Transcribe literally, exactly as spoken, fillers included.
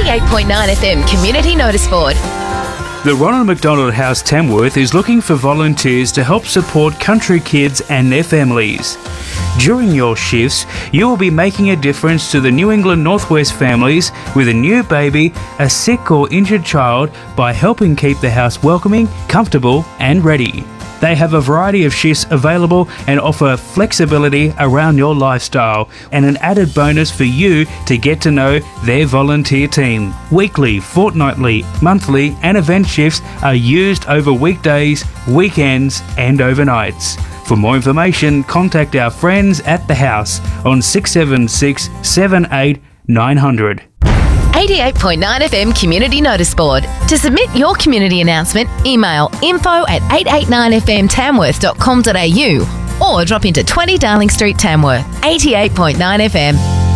eighty-eight point nine F M Community Notice Board. The Ronald McDonald House Tamworth is looking for volunteers to help support country kids and their families. During your shifts, you will be making a difference to the New England Northwest families with a new baby, a sick or injured child by helping keep the house welcoming, comfortable and ready. They have a variety of shifts available and offer flexibility around your lifestyle and an added bonus for you to get to know their volunteer team. Weekly, fortnightly, monthly and event shifts are used over weekdays, weekends and overnights. For more information, contact our friends at the house on six seven six, seven eight nine hundred. eighty-eight point nine F M Community Notice Board. To submit your community announcement, email info at eight eight nine f m tamworth dot com dot a u or drop into twenty Darling Street, Tamworth. eighty-eight point nine F M.